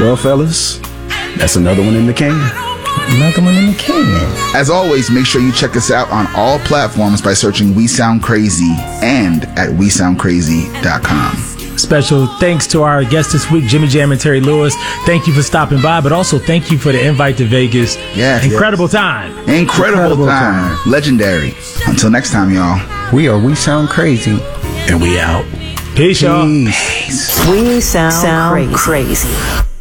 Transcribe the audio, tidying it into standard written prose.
Well, fellas, that's another one in the can. Another one in the can. As always, make sure you check us out on all platforms by searching We Sound Crazy and at WeSoundCrazy.com. Special thanks to our guests this week, Jimmy Jam and Terry Lewis. Thank you for stopping by, but also thank you for the invite to Vegas. Incredible time. Incredible time. Legendary. Until next time, y'all. We are We Sound Crazy. And we out. Peace, y'all. Peace. We sound crazy.